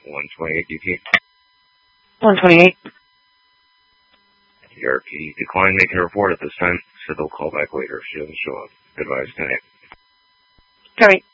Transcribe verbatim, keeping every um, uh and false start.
one twenty-eight D P. one twenty-eight. E R P declined making a report at this time. Said they'll call back later if she doesn't show up. Advice tonight. Sorry.